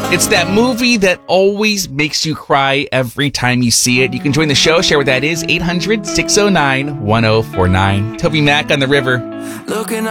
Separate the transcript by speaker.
Speaker 1: It's that movie that always makes you cry every time you see it. You can join the show. Share what that is. 800-609-1049. Toby Mac on the river.